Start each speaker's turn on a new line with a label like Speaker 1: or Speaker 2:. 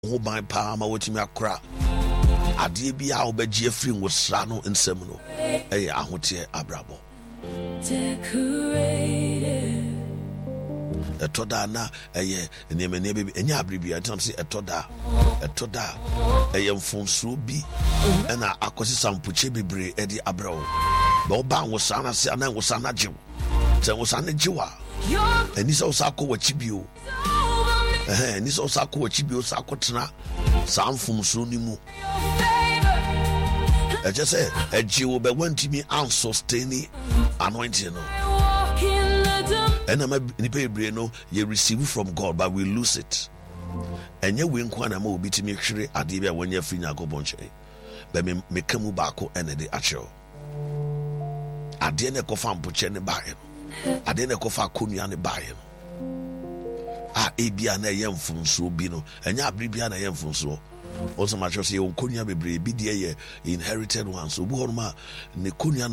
Speaker 1: ho ban pa ma wotimi akora ade bi a obegye afiri nwosra no nsem no ahote abrabo etoda na nemene bi enya abribia ntam se etoda mfonso bi na akosi sampuche bebre edi abrawo ba oba nwosra na se ana nwosra na jew se nwosra na jewa eni se osako wachibio ni so osako wachibio sakotena samfumso ni mu just say a Jew be want me and sustain anointing no. And I'm a no you receive from God but we lose it. And you win kwana mo be to me sure adibia when you finish go bonche. But me come back and the actual. I didn't go from Puchene buy. I didn't go for Kunyani buy. Ebia na yem funso bino enya abribia na yem funso also much say on konya bebre bi de inherited ones so bu horma ne konya